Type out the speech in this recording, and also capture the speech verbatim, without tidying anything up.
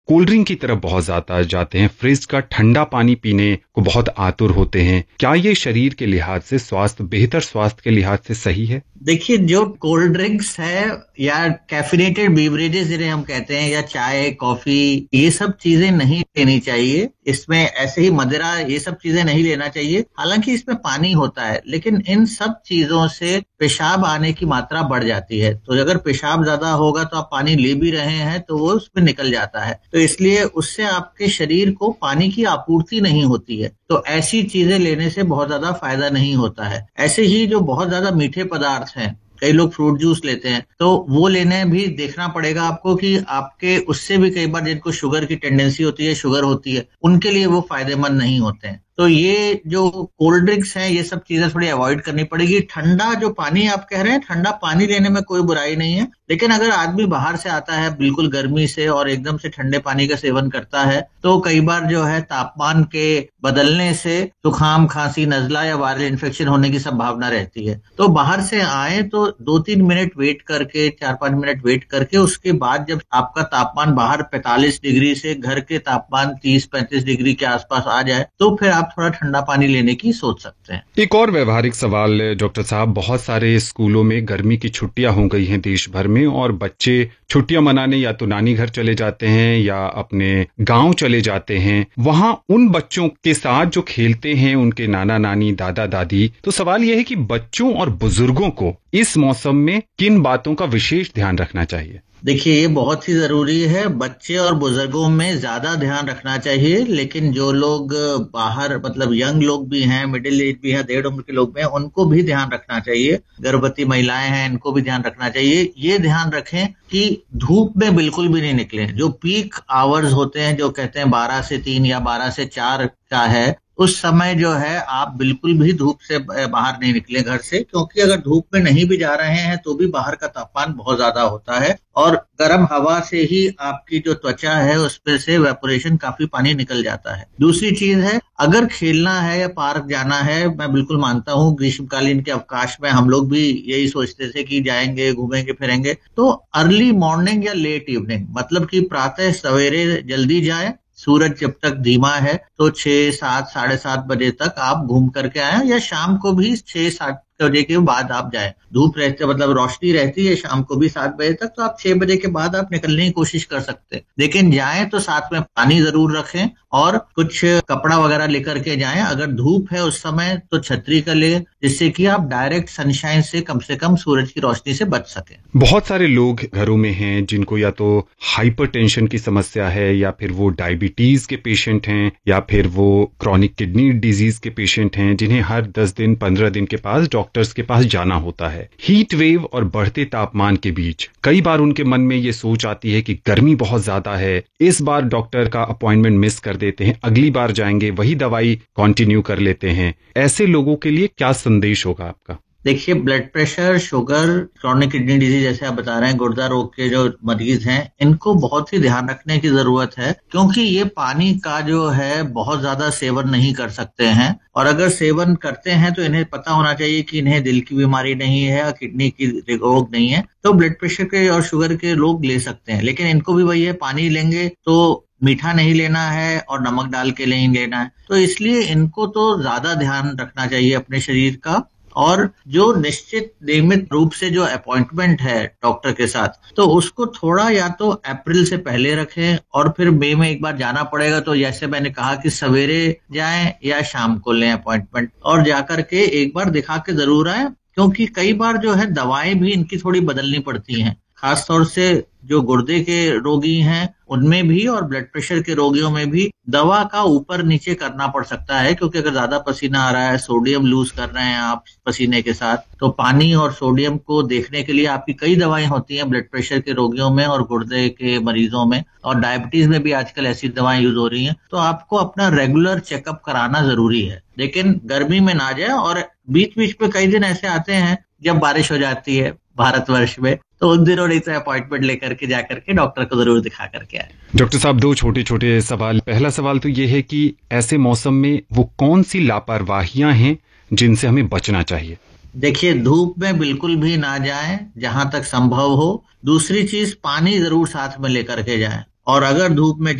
Cold drink की तरफ बहुत ज्यादा जाते हैं, फ्रिज का ठंडा पानी पीने को बहुत आतुर होते हैं। क्या ये शरीर के लिहाज से, स्वास्थ्य बेहतर स्वास्थ्य के लिहाज से सही है? देखिए, जो कोल्ड ड्रिंक्स है या कैफिनेटेड बीवरेजेस जिन्हें हम कहते हैं, या चाय कॉफी, ये सब चीजें नहीं लेनी चाहिए। इसमें ऐसे ही मदिरा, ये सब चीजें नहीं लेना चाहिए। हालांकि इसमें पानी होता है, लेकिन इन सब चीजों से पेशाब आने की मात्रा बढ़ जाती है। तो अगर पेशाब ज्यादा होगा तो आप पानी ले भी रहे हैं तो वो उसमें निकल जाता है, तो इसलिए उससे आपके शरीर को पानी की आपूर्ति नहीं होती है। तो ऐसी चीजें लेने से बहुत ज्यादा फायदा नहीं होता है। ऐसे ही जो बहुत ज्यादा मीठे पदार्थ हैं, कई लोग फ्रूट जूस लेते हैं, तो वो लेने भी देखना पड़ेगा आपको कि आपके उससे भी कई बार जिनको शुगर की टेंडेंसी होती है, शुगर होती है, उनके लिए वो फायदेमंद नहीं होते हैं। तो ये जो कोल्ड ड्रिंक्स हैं, ये सब चीजें थोड़ी अवॉइड करनी पड़ेगी। ठंडा जो पानी आप कह रहे हैं, ठंडा पानी लेने में कोई बुराई नहीं है, लेकिन अगर आदमी बाहर से आता है बिल्कुल गर्मी से और एकदम से ठंडे पानी का सेवन करता है, तो कई बार जो है तापमान के बदलने से जुकाम, खांसी, नजला या वायरल इन्फेक्शन होने की संभावना रहती है। तो बाहर से आए तो दो तीन मिनट वेट करके, चार पांच मिनट वेट करके, उसके बाद जब आपका तापमान बाहर पैंतालीस डिग्री से घर के तापमान तीस पैंतीस डिग्री के आसपास आ जाए, तो फिर आप थोड़ा ठंडा पानी लेने की सोच सकते हैं। एक और व्यवहारिक सवाल डॉक्टर साहब, बहुत सारे स्कूलों में गर्मी की छुट्टियां हो गई हैं देश भर में, और बच्चे छुट्टियां मनाने या तो नानी घर चले जाते हैं या अपने गांव चले जाते हैं। वहां उन बच्चों के साथ जो खेलते हैं उनके नाना नानी, दादा दादी, तो सवाल यह है कि बच्चों और बुजुर्गों को इस मौसम में किन बातों का विशेष ध्यान रखना चाहिए? देखिए, ये बहुत ही जरूरी है। बच्चे और बुजुर्गों में ज्यादा ध्यान रखना चाहिए, लेकिन जो लोग बाहर, मतलब यंग लोग भी हैं, मिडिल एज भी हैं, डेढ़ उम्र के लोग भी हैं, उनको भी ध्यान रखना चाहिए। गर्भवती महिलाएं हैं, इनको भी ध्यान रखना चाहिए। ये ध्यान रखें कि धूप में बिल्कुल भी नहीं निकले। जो पीक आवर्स होते हैं, जो कहते हैं बारह से तीन या बारह से चार का है, उस समय जो है आप बिल्कुल भी धूप से बाहर नहीं निकले घर से, क्योंकि अगर धूप में नहीं भी जा रहे हैं तो भी बाहर का तापमान बहुत ज्यादा होता है, और गर्म हवा से ही आपकी जो त्वचा है उसपे से वेपोरेशन, काफी पानी निकल जाता है। दूसरी चीज है, अगर खेलना है या पार्क जाना है, मैं बिल्कुल मानता हूँ ग्रीष्मकालीन के अवकाश में हम लोग भी यही सोचते थे कि जाएंगे, घूमेंगे फिरेंगे, तो अर्ली मॉर्निंग या लेट इवनिंग, मतलब कि प्रातः सवेरे जल्दी जाए, सूरज जब तक धीमा है तो छह सात साढ़े सात बजे तक आप घूम करके आए, या शाम को भी छह सात बजे के बाद आप जाएं। धूप रहते, मतलब रोशनी रहती है शाम को भी सात बजे तक, तो आप छह बजे के बाद आप निकलने की कोशिश कर सकते हैं। लेकिन जाएं तो साथ में पानी जरूर रखें और कुछ कपड़ा वगैरह लेकर के जाएं। अगर धूप है उस समय तो छतरी का ले, जिससे कि आप डायरेक्ट सनशाइन से कम से कम सूरज की रोशनी से बच सकें। बहुत सारे लोग घरों में हैं जिनको या तो हाइपरटेंशन की समस्या है, या फिर वो डायबिटीज के पेशेंट हैं, या फिर वो क्रॉनिक किडनी डिजीज के पेशेंट हैं, जिन्हें हर दस दिन पंद्रह दिन के पास डॉक्टर्स के पास जाना होता है। हीट वेव और बढ़ते तापमान के बीच कई बार उनके मन में ये सोच आती है कि गर्मी बहुत ज्यादा है, इस बार डॉक्टर का अपॉइंटमेंट मिस कर देते हैं, अगली बार जाएंगे, वही दवाई कंटिन्यू कर लेते हैं। ऐसे लोगों के लिए क्या संदेश होगा आपका? देखिए, blood pressure, sugar, chronic kidney disease जैसे आप बता रहे हैं, गुर्दा रोग के जो मरीज हैं, इनको बहुत ही ध्यान रखने की जरूरत है, क्योंकि ये पानी का जो है बहुत ज्यादा सेवन नहीं कर सकते हैं, और अगर सेवन करते हैं तो इन्हें पता होना चाहिए कि इन्हें दिल की बीमारी नहीं है या किडनी की रोग नहीं है, तो ब्लड प्रेशर के और शुगर के लोग ले सकते हैं। लेकिन इनको भी वही है, पानी लेंगे तो मीठा नहीं लेना है और नमक डाल के नहीं लेना है, तो इसलिए इनको तो ज्यादा ध्यान रखना चाहिए अपने शरीर का। और जो निश्चित नियमित रूप से जो अपॉइंटमेंट है डॉक्टर के साथ, तो उसको थोड़ा या तो अप्रैल से पहले रखें, और फिर मई में एक बार जाना पड़ेगा तो जैसे मैंने कहा कि सवेरे जाएं या शाम को लें अपॉइंटमेंट, और जाकर के एक बार दिखा के जरूर आए, क्योंकि कई बार जो है दवाएं भी इनकी थोड़ी बदलनी पड़ती हैं। खासतौर से जो गुर्दे के रोगी हैं उनमें भी, और ब्लड प्रेशर के रोगियों में भी दवा का ऊपर नीचे करना पड़ सकता है, क्योंकि अगर ज्यादा पसीना आ रहा है, सोडियम लूज कर रहे हैं आप पसीने के साथ, तो पानी और सोडियम को देखने के लिए आपकी कई दवाएं होती हैं ब्लड प्रेशर के रोगियों में और गुर्दे के मरीजों में, और डायबिटीज में भी आजकल ऐसी दवाएं यूज हो रही हैं। तो आपको अपना रेगुलर चेकअप कराना जरूरी है, लेकिन गर्मी में ना जाए। और बीच बीच में कई दिन ऐसे आते हैं जब बारिश हो जाती है भारतवर्ष में, तो उन दिनों नहीं तो अपॉइंटमेंट लेकर के जाकर के डॉक्टर को जरूर दिखा करके आए। डॉक्टर साहब, दो छोटे छोटे सवाल। पहला सवाल तो ये है कि ऐसे मौसम में वो कौन सी लापरवाहियां हैं जिनसे हमें बचना चाहिए? देखिए, धूप में बिल्कुल भी ना जाएं जहां तक संभव हो। दूसरी चीज, पानी जरूर साथ में लेकर के जाएं। और अगर धूप में